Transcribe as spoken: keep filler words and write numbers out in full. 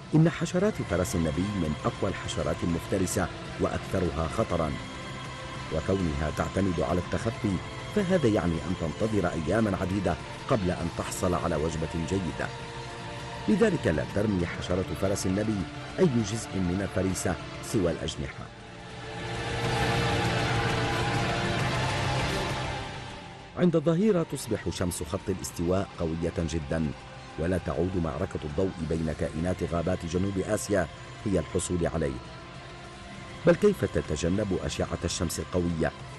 إن حشرات فرس النبي من أقوى الحشرات المفترسة وأكثرها خطرا، وكونها تعتمد على التخفي فهذا يعني أن تنتظر أياما عديدة قبل أن تحصل على وجبة جيدة. لذلك لا ترمي حشرة فرس النبي أي جزء من الفريسة سوى الأجنحة. عند الظهيرة تصبح شمس خط الاستواء قوية جدا، ولا تعود معركة الضوء بين كائنات غابات جنوب آسيا هي الحصول عليه. بل كيف تتجنب أشعة الشمس القوية